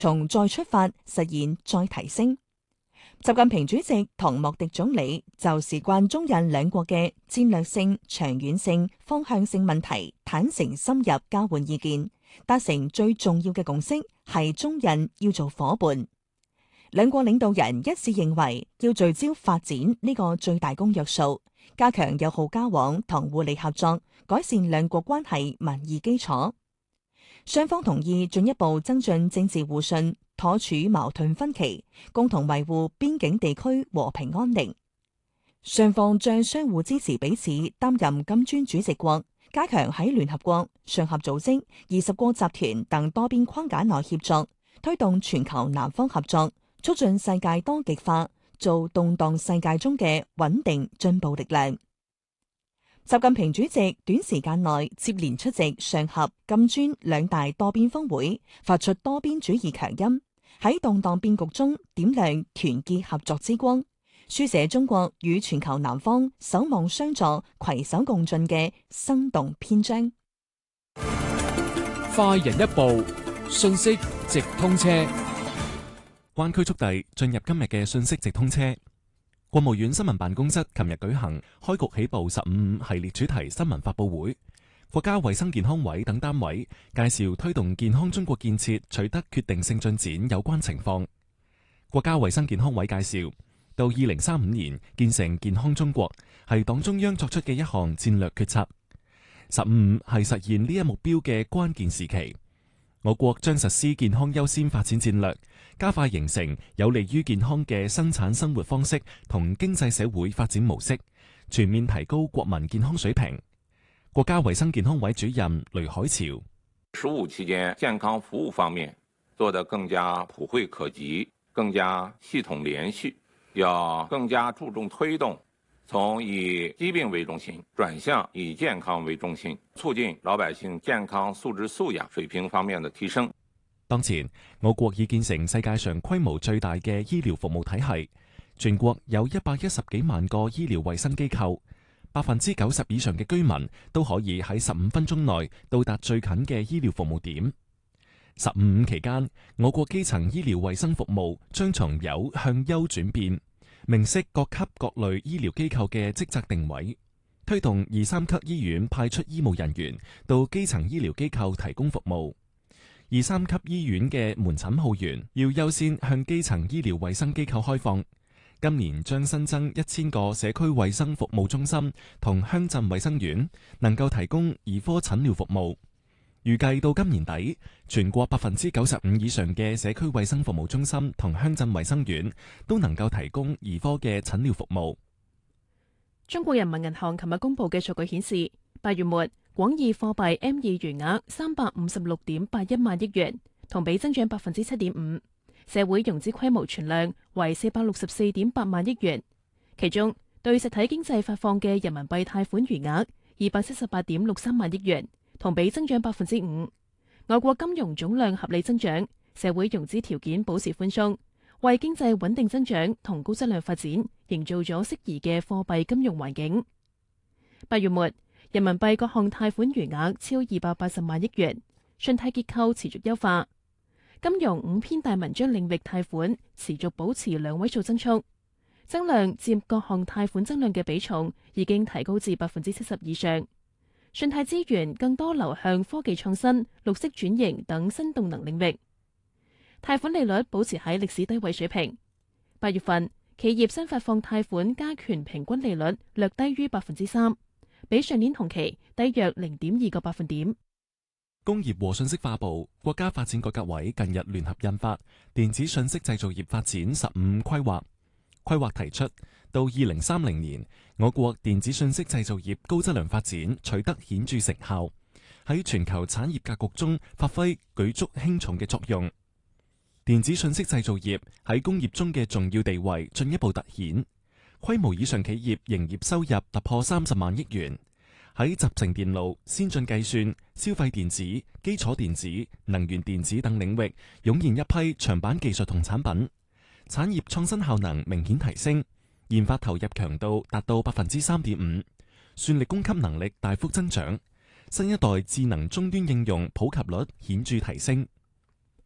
從再出發實現再提升。習近平主席同莫迪總理就事關中印兩國嘅戰略性、長遠性、方向性問題坦誠深入交換意見，達成最重要嘅共識係中印要做夥伴。兩國領導人一致認為要聚焦發展呢個最大公約數，加強友好交往同互利合作，改善兩國關係民意基礎。雙方同意進一步增進政治互信，妥處矛盾分歧，共同維護邊境地區和平安寧。雙方將相互支持彼此擔任金磚主席國，加強喺聯合國、上合組織、20國集團等多邊框架內協作，推動全球南方合作，促進世界多極化，做動盪世界中嘅穩定進步力量。習近平主席短時間內接連出席上合、金磚兩大多邊峰會，發出多邊主義強音，喺動盪變局中點亮團結合作之光，書寫中國與全球南方守望相助、攜手共進嘅生動篇章。 快人一步，信息直通車。 灣區速遞進入今日嘅信息直通車。國務院新聞辦公室琴日舉行開局起步15系列主題新聞發佈會，國家衛生健康委等單位介紹推動健康中國建設取得決定性進展有關情況。國家衛生健康委介紹，到2035年建成健康中國係黨中央作出嘅一項戰略決策。15係實現呢一目標嘅關鍵時期，我國將實施健康優先發展戰略，加快形成有利於健康嘅生產生活方式同經濟社會發展模式，全面提高國民健康水平。國家衛生健康委主任雷海潮 ，15期間健康服務方面做得更加普惠可及，更加系統連續，要更加注重推動從以疾病為中心轉向以健康為中心，促進老百姓健康素質素養水平方面的提升。 當前，我國已建成世界上規模最大嘅醫療服務體系，全國有110幾萬個醫療衛生機構，90%以上嘅居民都可以喺15分鐘內到達最近嘅醫療服務點。15期間，我國基層醫療衛生服務將從有向優轉變，明晰各級各類醫療機構嘅職責定位，推動2、3級醫院派出醫務人員到基層醫療機構提供服務。2、3級醫院嘅門診號源要優先向基層醫療衛生機構開放。今年將新增1000個社區衛生服務中心同鄉鎮衛生院，能夠提供兒科診療服務。預計到今年底，全國95%以上嘅社區衛生服務中心同鄉鎮衛生院都能夠提供兒科嘅診療服務。 中國人民銀行琴日公布嘅數據顯示，8月末廣義貨幣 M2 餘額356.81萬億元，同比增長7.5%。社會融資規模存量為464.8萬億元，其中對實體經濟發放嘅人民幣貸款餘額278.63萬億元，同比增長5%。外國金融總量合理增長，社會融資條件保持寬鬆，為經濟穩定增長同高質量發展營造咗適宜嘅貨幣金融環境。8月末，人民幣各項貸款餘額超280萬億元，信貸結構持續優化。金融5篇大文章領域貸款持續保持2位數增速，增量佔各項貸款增量嘅比重已經提高至70%以上。信貸資源更多流向科技創新、綠色轉型等新動能領域。貸款利率保持喺歷史低位水平。8月份企業新發放貸款加權平均利率略低於3%，比上年同期低約0.2個百分點。 工業和信息化部、國家發展改革委近日聯合印發《電子信息製造業發展15規劃》。規劃提出，到2030年，我國電子信息製造業高質量發展取得顯著成效，喺全球產業格局中發揮舉足輕重嘅作用。電子信息製造業喺工業中嘅重要地位進一步凸顯，規模以上企業營業收入突破30萬億元。喺集成電路、先進計算、消費電子、基礎電子、能源電子等領域湧現一批長板技術同產品，產業創新效能明顯提升，研發投入強度達到3.5%，算力供給能力大幅增長，新一代智能終端應用普及率顯著提升。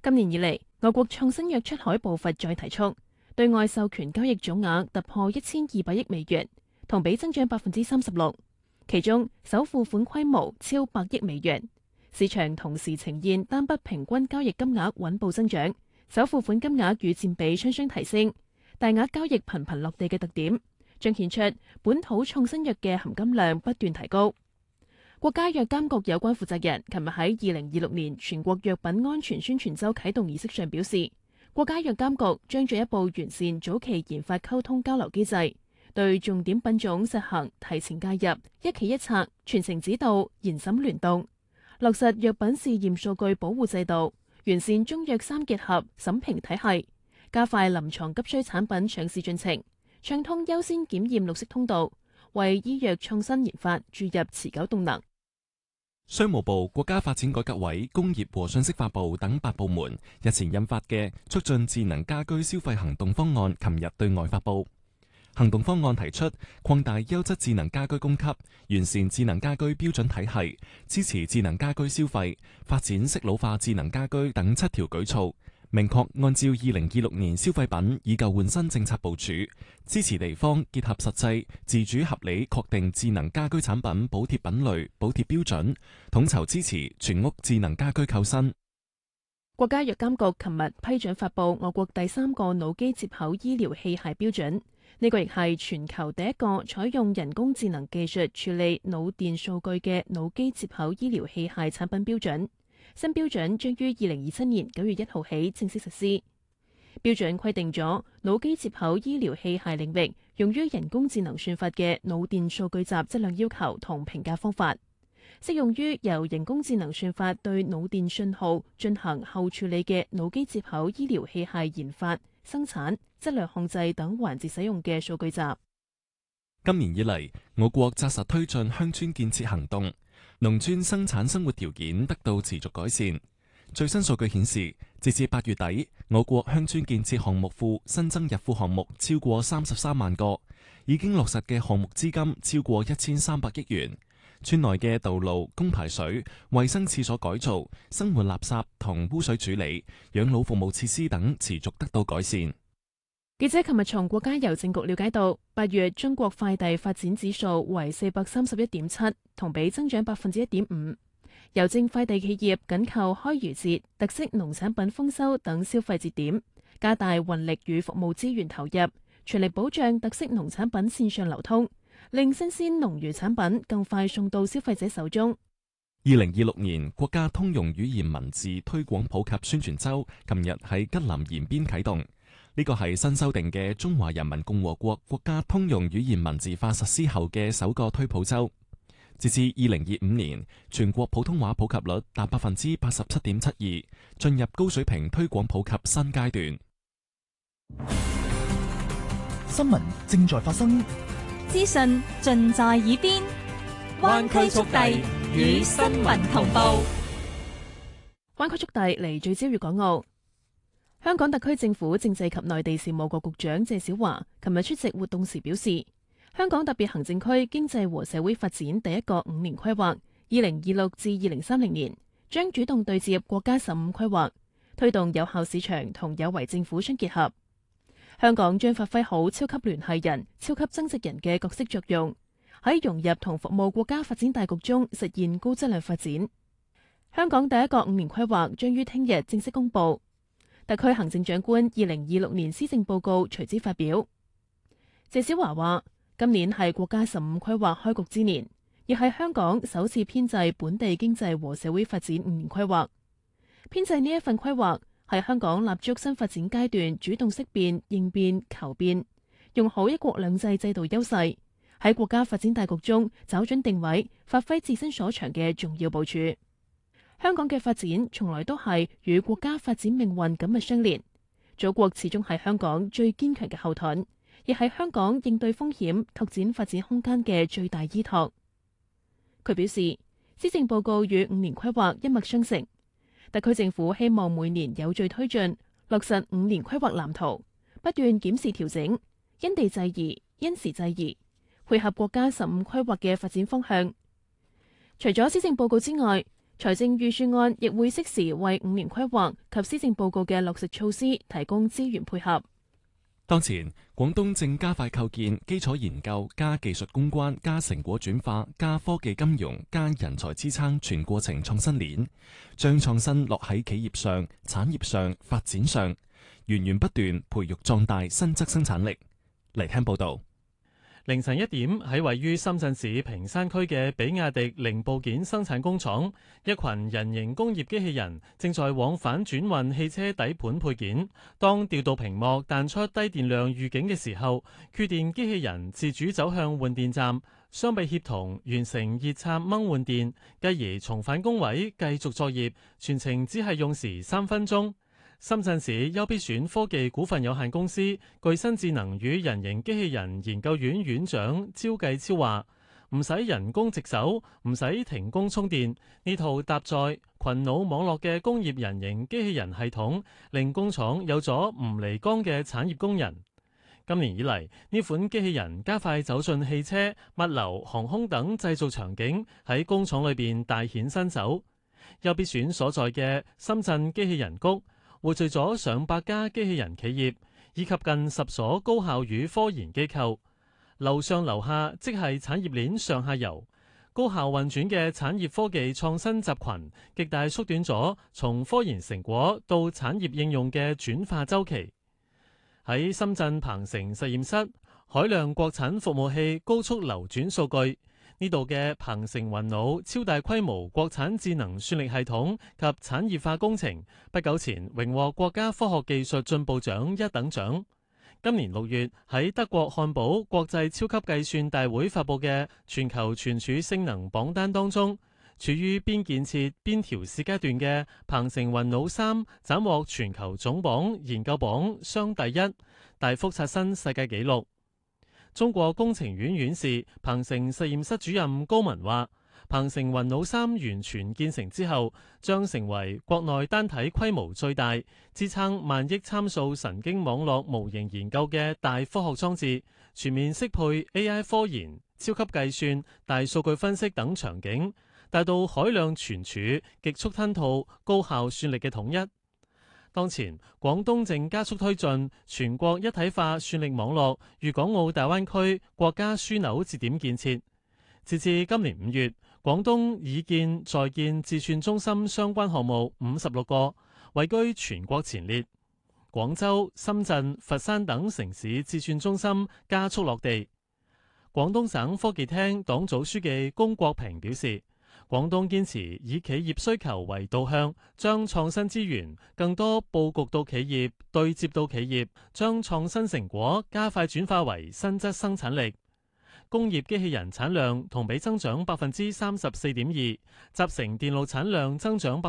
今年以嚟，外國創新藥出海步伐再提速，對外授權交易總額突破1200億美元，同比增長36%，其中首付款規模超100億美元。市場同時呈現單筆平均交易金額穩步增長，首付款金額與佔比雙雙提升，大額交易頻頻落地嘅特點，彰顯出本土創新藥嘅含金量不斷提高。國家藥監局有關負責人琴日喺2026年全國藥品安全宣傳週啟動儀式上表示，國家藥監局將進一步完善早期研發溝通交流機制，對重點品種實行提前介入、一企一策、全程指導、研審聯動，落實藥品試驗數據保護制度，完善中藥三結合審評體系，加快臨床急需產品上市進程，暢通優先檢驗綠色通道，為醫藥創新研發注入持久動能。 商務部、國家發展改革委、工業和信息化部等8部門日前印發嘅促進智能家居消費行動方案，琴日對外發布。行動方案提出擴大優質智能家居供給，完善智能家居標準體系，支持智能家居消費，發展適老化智能家居等7條舉措，明確按照2026年消費品以舊換新政策部署，支持地方結合實際，自主合理確定智能家居產品補貼品類、補貼標準，統籌支持全屋智能家居購新。 國家藥監局琴日批准發布我國第3個腦機接口醫療器械標準，呢個亦係全球第一個採用人工智能技術處理腦電數據嘅腦機接口醫療器械產品標準。新標準將於2027年9月1號起正式實施。標準規定咗腦機接口醫療器械領域用於人工智能算法嘅腦電數據集質量要求同評價方法，適用於由人工智能算法對腦電信號進行後處理嘅腦機接口醫療器械研發、生產、質量控制等環節使用嘅數據集。 今年以嚟，我國紮實推進鄉村建設行動，農村生產生活條件得到持續改善。最新數據顯示，截至8月底，我國鄉村建設項目庫新增入庫項目超過33萬個，已經落實嘅項目資金超過1300億元。村內嘅道路、供排水、衛生廁所改造、生活垃圾同污水處理、養老服務設施等持續得到改善。 記者琴日從國家郵政局了解到，8月中國快遞發展指數為431.7，同比增長1.5%。郵政快遞企業緊扣開漁節、特色農產品豐收等消費節點，加大運力與服務資源投入，全力保障特色農產品線上流通，令新鮮農漁產品更快送到消費者手中。 2026年國家通用語言文字推廣普及宣傳週，琴日喺吉林延邊啟動。呢個係新修訂嘅中華人民共和國國家通用語言文字法實施後嘅首個推普週。截至2025年，全國普通話普及率達87.72%，進入高水平推廣普及新階段。 新聞正在發生， 資訊盡在耳邊，灣區速遞與新聞同步。 灣區速遞嚟聚焦粵港澳。香港特區政府政制及內地事務局局長謝小華琴日出席活動時表示，香港特別行政區經濟和社會發展第一個5年規劃2026至2030年，將主動對接國家15規劃，推動有效市場同有為政府相結合。香港將發揮好超級聯繫人、超級增值人嘅角色作用，喺融入同服務國家發展大局中實現高質量發展。香港第一個5年規劃將於聽日正式公布，特區行政長官2026年施政報告隨之發表。謝小華話，今年係國家15規劃開局之年，亦係香港首次編製本地經濟和社會發展5年規劃。編製呢一份規劃係香港立足新發展階段，主動識變、應變、求變，用好一國兩制制度優勢，喺國家發展大局中找準定位，發揮自身所長嘅重要部署。香港嘅發展從來都係與國家發展命運緊密相連，祖國始終係香港最堅強嘅後盾，亦係香港應對風險、拓展發展空間嘅最大依託。佢表示，施政報告與5年規劃一脈相承，特區政府希望每年有序推進落實5年規劃藍圖，不斷檢視調整，因地制宜、因時制宜，配合國家15規劃嘅發展方向。除咗施政報告之外， 財政預算案亦會適時為5年規劃及施政報告嘅落實措施提供資源配合。 當前，廣東正加快構建基礎研究加技術攻關加成果轉化加科技金融加人才支撐全過程創新鏈，將創新落喺企業上、產業上、發展上，源源不斷培育壯大新質生產力。嚟聽報導。 凌晨1點，喺位於深圳市坪山區嘅比亞迪零部件生產工廠，一群人形工業機器人正在往返轉運汽車底盤配件。當調度屏幕彈出低電量預警嘅時候，缺電機器人自主走向換電站，雙臂協同完成熱插掹換電，繼而重返工位繼續作業，全程只係用時3分鐘。深圳市優必選科技股份有限公司具新智能與人形機器人研究院院長招繼超話：唔使人工值守，唔使停工充電，呢套搭載群腦網絡嘅工業人形機器人系統，令工廠有咗唔離崗嘅產業工人。今年以嚟，呢款機器人加快走進汽車、物流、航空等製造場景，喺工廠裏邊大顯身手。優必選所在嘅深圳機器人谷，匯聚咗上百家機器人企業，以及近10所高校與科研機構。樓上樓下即係產業鏈上下游，高效運轉嘅產業科技創新集群，極大縮短咗從科研成果到產業應用嘅轉化週期。喺深圳鵬城實驗室，海量國產服務器高速流轉數據。呢度嘅鵬城雲腦超大規模國產智能算力系統及產業化工程，不久前榮獲國家科學技術進步獎1等獎。今年6月喺德國漢堡國際超級計算大會發佈嘅全球存儲性能榜單當中，處於邊建設邊調試階段嘅鵬城雲腦3斬獲全球總榜研究榜雙第一，大幅刷新世界紀錄。中國工程院院士、鵬城實驗室主任高文話：鵬城雲腦3完全建成之後，將成為國內單體規模最大、支撐萬億參數神經網絡模型研究嘅大科學裝置，全面適配 AI 科研、超級計算、大數據分析等場景，達到海量存儲、極速吞吐、高效算力嘅統一。當前，廣東正加速推進全國一體化算力網絡粵港澳大灣區國家樞紐節點建設。截至今年5月，廣東已建在建自算中心相關項目56個，位居全國前列。廣州、深圳、佛山等城市自算中心加速落地。廣東省科技廳黨組書記龔國平表示，廣東堅持以企業需求為導向，將創新資源更多佈局到企業，對接到企業，將創新成果加快轉化為新質生產力。工業機器人產量同比增長34.2%，集成電路產量增長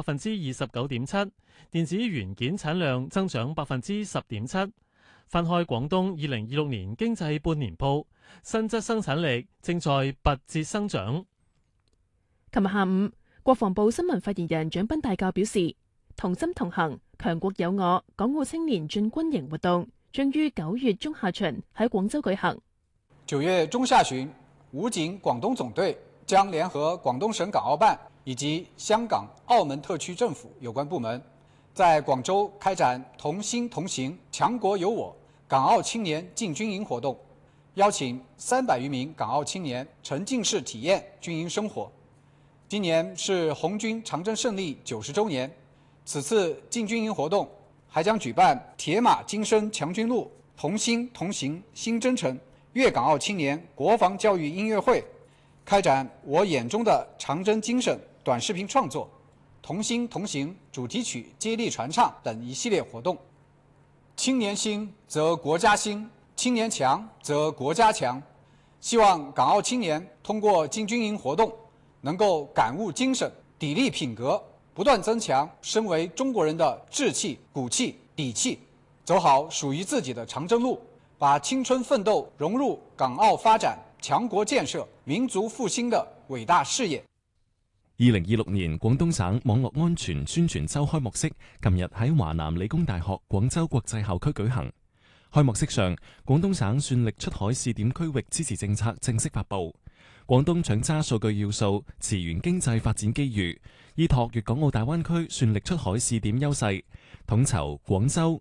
29.7%，電子元件產量增長10.7%。翻開廣東2026年經濟半年報，新質生產力正在拔節生長。 琴日下午，國防部新聞發言人蔣斌大校表示，同心同行，強國有我，港澳青年進軍營活動將於9月中下旬喺廣州舉行。 9月中下旬，武警廣東總隊將聯合廣東省港澳辦以及香港、澳門特區政府有關部門，在廣州開展同心同行，強國有我港澳青年進軍營活動，邀請300餘名港澳青年沉浸式體驗軍營生活。今年是紅軍長征勝利90周年，此次進軍營活動還將舉辦鐵馬精神強軍路、同心同行新征程粵港澳青年國防教育音樂會，開展我眼中的長征精神短視頻創作、同心同行主題曲接力傳唱等一系列活動。青年興則國家興，青年強則國家強。希望港澳青年通過進軍營活動，能夠感悟精神、砥礪品格，不斷增強身為中國人的志氣、骨氣、底氣，走好屬於自己的長征路，把青春奮鬥融入港澳發展、強國建設、民族復興的偉大事業。 2026年廣東省網絡安全宣傳週開幕式琴日喺華南理工大學廣州國際校區舉行。開幕式上，廣東省算力出海試點區域支持政策正式發布。 廣東搶揸數據要素，馳援經濟發展機遇，依託粵港澳大灣區算力出海試點優勢，統籌廣州、